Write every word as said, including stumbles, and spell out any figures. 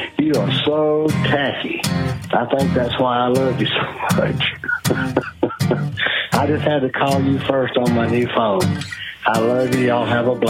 You are so tacky. I think that's why I love you so much. I just had to call you first on my new phone. I love you. Y'all have a blessed